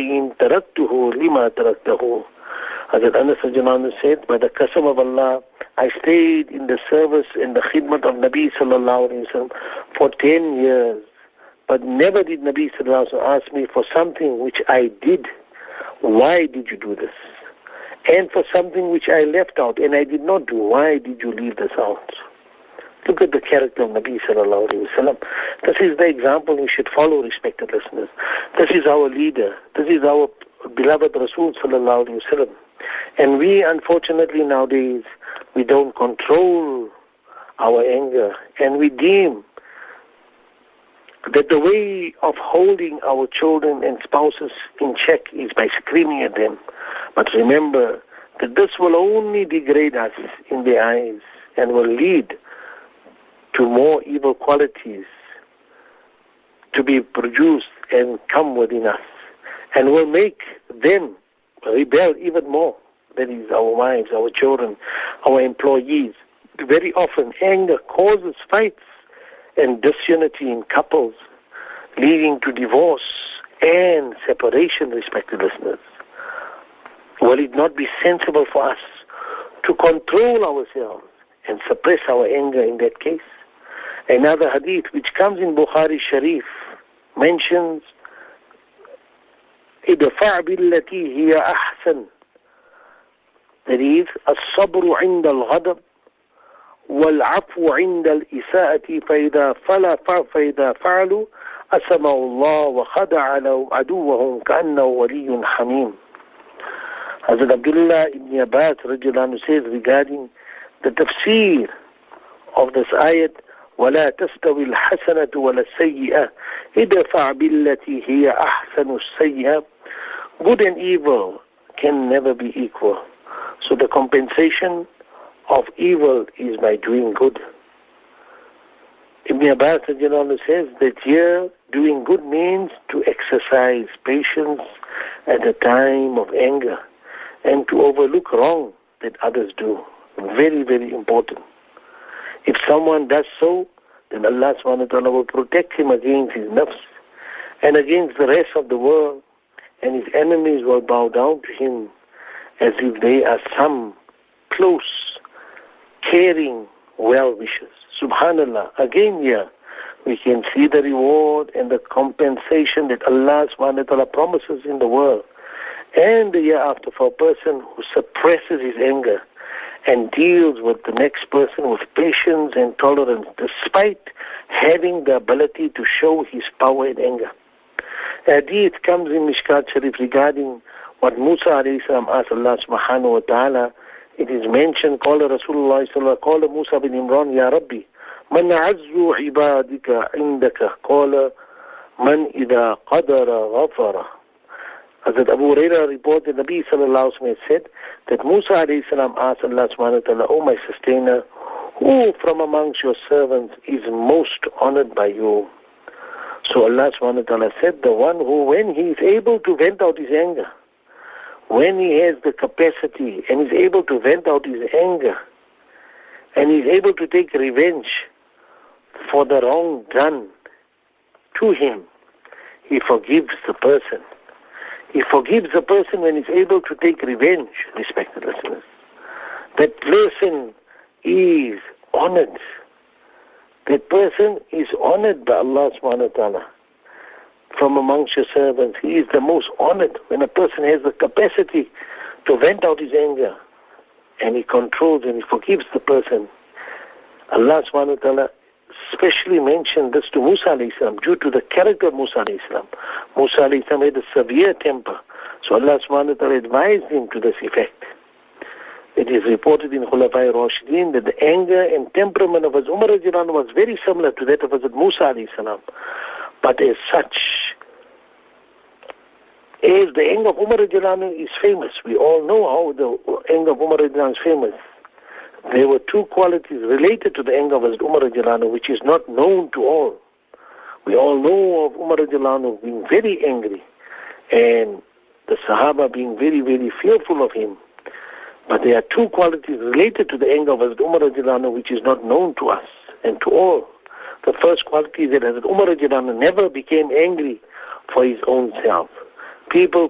شَيْءٍ تَرَكْتُهُ لِمَا تَرَكْتَهُ. Hazrat Anas said, by the qasam of Allah, I stayed in the service in the khidmat of Nabi sallallahu alayhi wa sallam for 10 years. But never did Nabi sallallahu alayhi wa sallam ask me for something which I did. Why did you do this? And for something which I left out and I did not do. Why did you leave this out? Look at the character of Nabi sallallahu alayhi wa sallam. This is the example we should follow, respected listeners. This is our leader. This is our beloved Rasul sallallahu alayhi wa sallam. And we, unfortunately, nowadays, we don't control our anger. And we deem that the way of holding our children and spouses in check is by screaming at them. But remember that this will only degrade us in their eyes and will lead to more evil qualities to be produced and come within us, and will make them rebel even more. That is our wives, our children, our employees. Very often anger causes fights and disunity in couples, leading to divorce and separation, respected listeners. Will it not be sensible for us to control ourselves and suppress our anger in that case? Another hadith which comes in Bukhari Sharif mentions, idfa' billati hiya ahsan. That is, الصبر عند الغضب والعفو عند الإساءة فإذا فعلوا أسمعوا الله وخدع عدوهم كأنه ولي حميم. Hazrat Abdullah ibn Abbas radiallahu anhu says regarding the tafsir of this ayat, ولا تستوي الحسنة ولا السيئة ادفع بالتي هي أحسن السيئة. Good and evil can never be equal. So the compensation of evil is by doing good. Ibn Abbas says that here doing good means to exercise patience at a time of anger and to overlook wrong that others do. Very, very important. If someone does so, then Allah subhanahu wa ta'ala will protect him against his nafs and against the rest of the world, and his enemies will bow down to him as if they are some close, caring well-wishers. Subhanallah. Again here, we can see the reward and the compensation that Allah subhanahu wa ta'ala promises in the world and the year after for a person who suppresses his anger and deals with the next person with patience and tolerance despite having the ability to show his power and anger. Hadith comes in Mishkat Sharif regarding what Musa alayhi salam asked Allah subhanahu wa ta'ala. It is mentioned, Qala Rasulullah sallallahu Qala Musa bin Imran, Ya Rabbi, Man azzu ibadika indaka, Qala Man idha qadara ghafara. Hazrat Abu Hurairah reported, Nabi sallallahu alayhi wa said that Musa alayhi salam asked Allah subhanahu wa ta'ala, O my sustainer, who from amongst your servants is most honored by you? So Allah subhanahu wa ta'ala said, the one who, when he is able to vent out his anger, when he has the capacity and is able to vent out his anger and is able to take revenge for the wrong done to him, he forgives the person. He forgives the person when he's able to take revenge, respected listeners. That person is honored. That person is honored by Allah subhanahu wa ta'ala. From amongst your servants, he is the most honored when a person has the capacity to vent out his anger and he controls and he forgives the person. Allah subhanahu wa ta'ala specially mentioned this to Musa alayhi salam due to the character of Musa alayhi salam. Musa alayhi salam had a severe temper, so Allah subhanahu wa ta'ala advised him to this effect. It is reported in Khulafai Rashidin that the anger and temperament of Hazrat Umar radiallahu anhu was very similar to that of Hazrat Musa alayhi salam. But as such, as the anger of Umar radiallahu anhu is famous, we all know how the anger of Umar radiallahu anhu is famous. There were two qualities related to the anger of Hazrat Umar radiallahu anhu which is not known to all. We all know of Umar radiallahu anhu being very angry and the Sahaba being very, very fearful of him. But there are two qualities related to the anger of Hazrat Umar radiallahu anhu which is not known to us and to all. The first quality is that Hazrat Umar radiallahu anhu never became angry for his own self. People